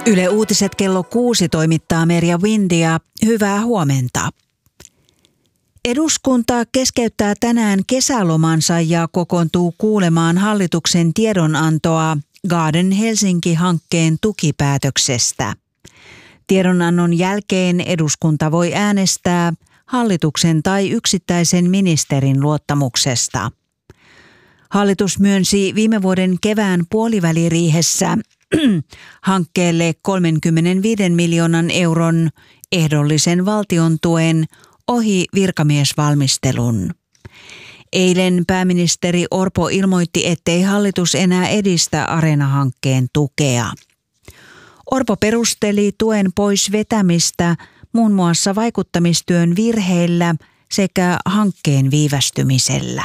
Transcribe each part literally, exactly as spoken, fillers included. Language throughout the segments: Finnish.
Yle Uutiset kello kuusi toimittaa Merja Windia. Hyvää huomenta. Eduskunta keskeyttää tänään kesälomansa ja kokoontuu kuulemaan hallituksen tiedonantoa Garden Helsinki-hankkeen tukipäätöksestä. Tiedonannon jälkeen eduskunta voi äänestää hallituksen tai yksittäisen ministerin luottamuksesta. Hallitus myönsi viime vuoden kevään puoliväliriihessä hankkeelle kolmekymmentäviisi miljoonan euron ehdollisen valtion tuen ohi virkamiesvalmistelun. Eilen pääministeri Orpo ilmoitti, ettei hallitus enää edistä Areena-hankkeen tukea. Orpo perusteli tuen pois vetämistä muun muassa vaikuttamistyön virheillä sekä hankkeen viivästymisellä.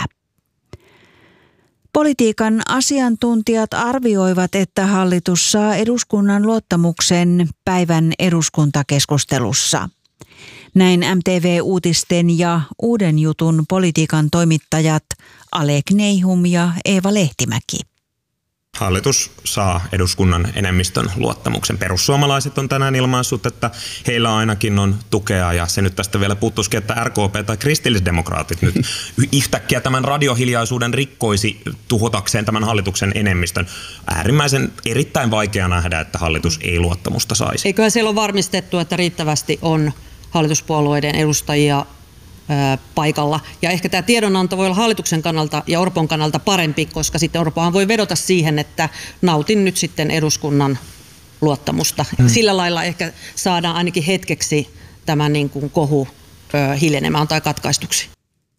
Politiikan asiantuntijat arvioivat, että hallitus saa eduskunnan luottamuksen päivän eduskuntakeskustelussa. Näin M T V-uutisten ja Uuden jutun politiikan toimittajat Alek Neihum ja Eeva Lehtimäki. Hallitus saa eduskunnan enemmistön luottamuksen. Perussuomalaiset on tänään ilmaissut, että heillä ainakin on tukea, ja se nyt tästä vielä puuttuisikin, että R K P tai kristillisdemokraatit nyt yhtäkkiä tämän radiohiljaisuuden rikkoisi tuhotakseen tämän hallituksen enemmistön. Äärimmäisen erittäin vaikea nähdä, että hallitus ei luottamusta saisi. Eiköhän siellä ole varmistettu, että riittävästi on hallituspuolueiden edustajia paikalla. Ja ehkä tämä tiedonanto voi olla hallituksen kannalta ja Orpon kannalta parempi, koska sitten Orpohan voi vedota siihen, että nautin nyt sitten eduskunnan luottamusta. Hmm. Sillä lailla ehkä saadaan ainakin hetkeksi tämä niin kuin kohu ö, hiljenemään tai katkaistuksi.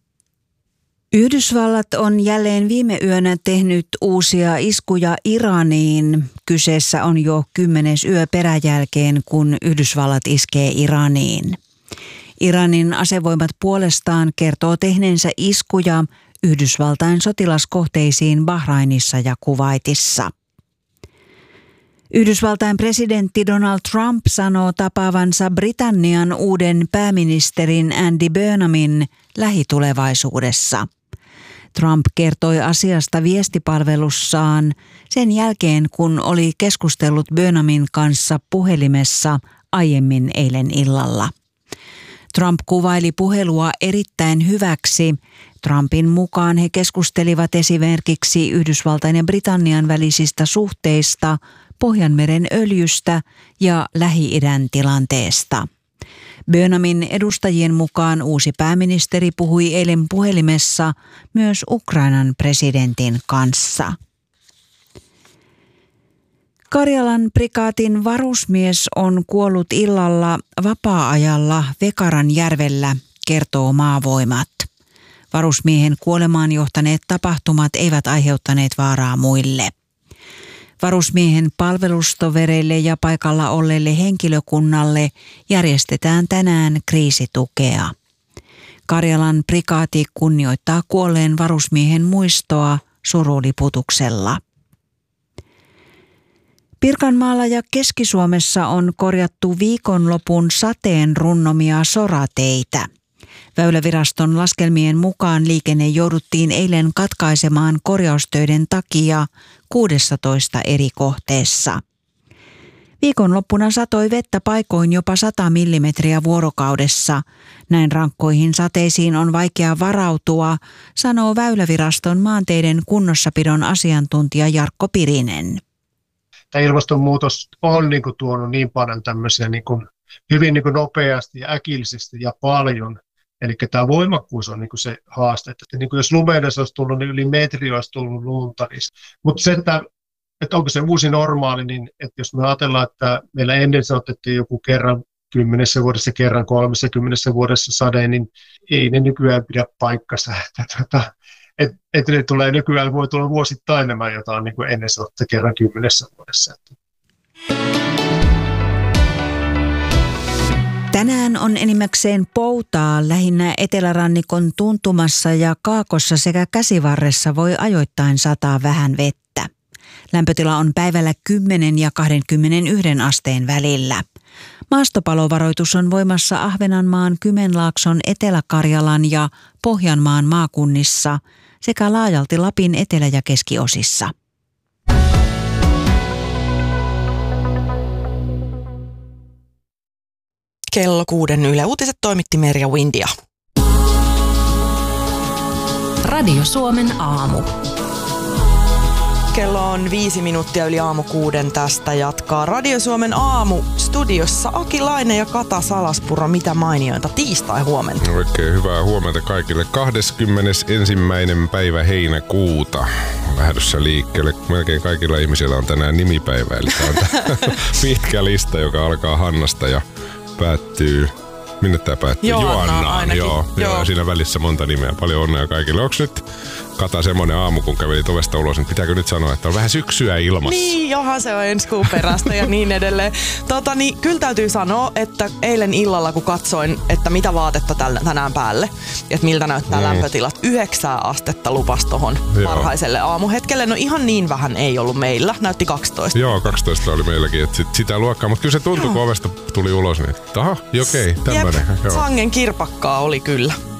Yhdysvallat on jälleen viime yönä tehnyt uusia iskuja Iraniin. Kyseessä on jo kymmenes yö peräjälkeen, kun Yhdysvallat iskee Iraniin. Iranin asevoimat puolestaan kertoo tehneensä iskuja Yhdysvaltain sotilaskohteisiin Bahrainissa ja Kuwaitissa. Yhdysvaltain presidentti Donald Trump sanoo tapaavansa Britannian uuden pääministerin Andy Burnhamin lähitulevaisuudessa. Trump kertoi asiasta viestipalvelussaan sen jälkeen, kun oli keskustellut Burnhamin kanssa puhelimessa aiemmin eilen illalla. Trump kuvaili puhelua erittäin hyväksi. Trumpin mukaan he keskustelivat esimerkiksi Yhdysvaltain ja Britannian välisistä suhteista, Pohjanmeren öljystä ja Lähi-idän tilanteesta. Burnhamin edustajien mukaan uusi pääministeri puhui eilen puhelimessa myös Ukrainan presidentin kanssa. Karjalan prikaatin varusmies on kuollut illalla vapaa-ajalla Vekaranjärvellä, kertoo Maavoimat. Varusmiehen kuolemaan johtaneet tapahtumat eivät aiheuttaneet vaaraa muille. Varusmiehen palvelustovereille ja paikalla olleille henkilökunnalle järjestetään tänään kriisitukea. Karjalan prikaati kunnioittaa kuolleen varusmiehen muistoa suruliputuksella. Pirkanmaalla ja Keski-Suomessa on korjattu viikonlopun sateen runnomia sorateitä. Väyläviraston laskelmien mukaan liikenne jouduttiin eilen katkaisemaan korjaustöiden takia kuusitoista eri kohteessa. Viikonloppuna satoi vettä paikoin jopa sata millimetriä vuorokaudessa. Näin rankkoihin sateisiin on vaikea varautua, sanoo Väyläviraston maanteiden kunnossapidon asiantuntija Jarkko Pirinen. Tämä ilmastonmuutos on niin kuin tuonut niin paljon tämmöisiä niin kuin hyvin niin kuin nopeasti ja äkillisesti ja paljon. Eli tämä voimakkuus on niin kuin se haaste. Että niin kuin jos lumeudessa olisi tullut, niin yli metri olisi tullut lunta. Niin. Mutta se, että, että onko se uusi normaali, niin että jos me ajatellaan, että meillä ennen se otettiin joku kerran kymmenessä vuodessa, kerran kolmessa kymmenessä vuodessa sade, niin ei ne nykyään pidä paikkansa. Että et, et ne tulee nykyään, voi tulla vuosittain nämä jotain niin kuin ennen se otti kerran kymmenessä vuodessa. Tänään on enimmäkseen poutaa, lähinnä etelärannikon tuntumassa ja kaakossa sekä käsivarressa voi ajoittain sataa vähän vettä. Lämpötila on päivällä kymmenen ja kaksikymmentäyksi asteen välillä. Maastopalovaroitus on voimassa Ahvenanmaan, Kymenlaakson, Etelä-Karjalan ja Pohjanmaan maakunnissa sekä laajalti Lapin etelä- ja keskiosissa. kello kuuden Yle Uutiset toimitti Merja Windia. Radio Suomen aamu. Kello on viisi minuuttia yli aamu kuuden. Tästä jatkaa Radio Suomen aamu. Studiossa Aki Laine ja Kata Salaspuro. Mitä mainioita tiistai huomenta. Oikein hyvää huomenta kaikille. kahdeskymmenesensimmäinen päivä heinäkuuta lähdössä liikkeelle. Melkein kaikilla ihmisillä on tänään nimipäivä. Eli tämä on pitkä lista, joka alkaa Hannasta ja päättyy... Minne tämä päättyy? Joannaan. Joo, joo. joo, siinä välissä monta nimeä. Paljon onnea kaikille. Onko nyt, Kata, semmoinen aamu, kun kävelit ovesta ulos, niin pitääkö nyt sanoa, että on vähän syksyä ilmassa? Niin, johan se on ensi kuun perästä ja niin edelleen. Tota, niin, kyllä täytyy sanoa, että eilen illalla, kun katsoin, että mitä vaatetta tällä, tänään päälle, että miltä näyttää mm. lämpötilat, yhdeksää astetta lupas tohon parhaiselle aamuhetkelle. No ihan niin vähän ei ollut meillä, näytti kaksitoista. Joo, kaksitoista oli meilläkin, että sit, sitä luokkaa, mutta kyllä se tuntui, kun ovesta tuli ulos, niin aha, okei, tämmöinen. Sangen kirpakkaa oli kyllä.